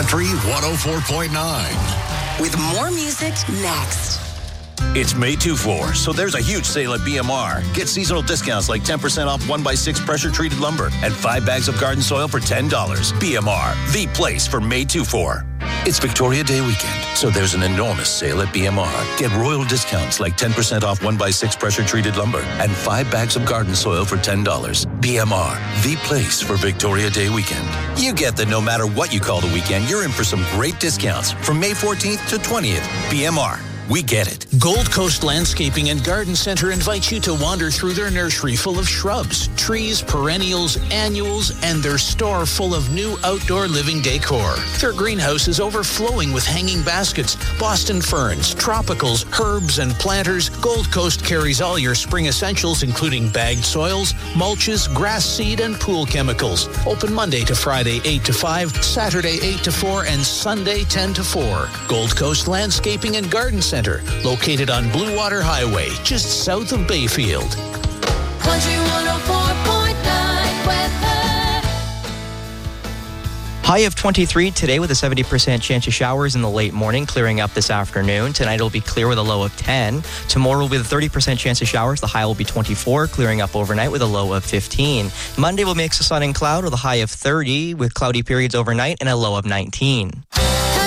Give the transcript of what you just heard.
Country 104.9. With more music next. It's May 2-4, so there's a huge sale at BMR. Get seasonal discounts like 10% off 1x6 pressure-treated lumber and 5 bags of garden soil for $10. BMR, the place for May 2-4. It's Victoria Day weekend, so there's an enormous sale at BMR. Get royal discounts like 10% off 1x6 pressure-treated lumber and 5 bags of garden soil for $10. BMR, the place for Victoria Day weekend. You get that no matter what you call the weekend, you're in for some great discounts from May 14th to 20th. BMR. We get it. Gold Coast Landscaping and Garden Centre invites you to wander through their nursery full of shrubs, trees, perennials, annuals, and their store full of new outdoor living decor. Their greenhouse is overflowing with hanging baskets, Boston ferns, tropicals, herbs, and planters. Gold Coast carries all your spring essentials, including bagged soils, mulches, grass seed, and pool chemicals. Open Monday to Friday, 8 to 5, Saturday, 8 to 4, and Sunday, 10 to 4. Gold Coast Landscaping and Garden Centre, located on Blue Water Highway, just south of Bayfield. Country 104.9 weather. High of 23 today with a 70% chance of showers in the late morning, clearing up this afternoon. Tonight it'll be clear with a low of 10. Tomorrow with a 30% chance of showers. The high will be 24, clearing up overnight with a low of 15. Monday will mix of sun and cloud with a high of 30 with cloudy periods overnight and a low of 19.